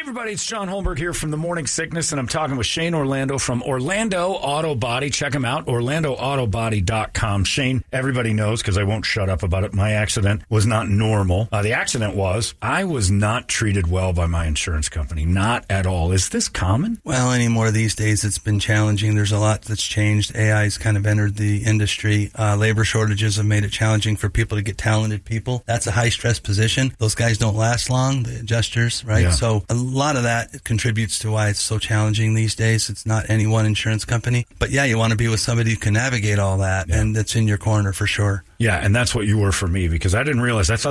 everybody, it's John Holmberg here from The Morning Sickness, and I'm talking with Shane Orlando from Orlando Auto Body. Check him out, OrlandoAutoBody.com. Shane, everybody knows, because I won't shut up about it, my accident was not normal. The accident was, I was not treated well by my insurance company. Not at all. Is this common? Well, anymore these days, it's been challenging. There's a lot that's changed. AI's kind of entered the industry. Labor shortages have made it challenging for people to get talented people. That's a high-stress position. Those guys don't last long, the adjusters, right? Yeah. So a lot of that contributes to why it's so challenging these days. It's not any one insurance company. But yeah, you want to be with somebody who can navigate all that, and that's in your corner for sure. Yeah, and that's what you were for me, because I didn't realize. I thought